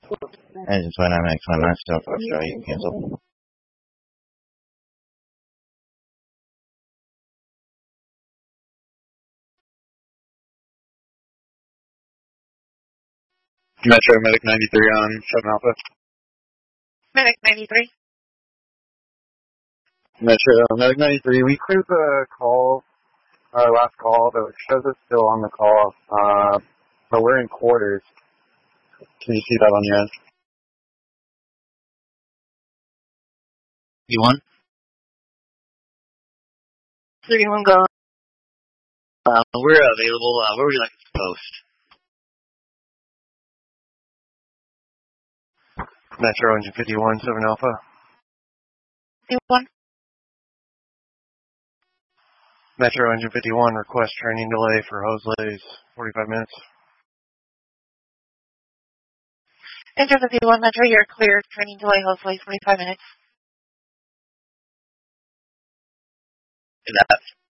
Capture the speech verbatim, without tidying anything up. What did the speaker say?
Engine two nine X one nine still for Australia, cancel. Metro Medic ninety-three on seven Alpha. Medic ninety-three. Metro Medic ninety-three. We cleared the call, our last call, but it shows us still on the call. Uh, but we're in quarters. Can you see that on your end? You won? thirty-one go. Uh, we're available. Uh, where would you like to post? Metro Engine fifty-one, seven Alpha. fifty-one. Metro Engine fifty-one, request training delay for Hoselays, forty-five minutes. Engine fifty-one, Metro, you're cleared. Training delay, hopefully forty-five minutes. Is that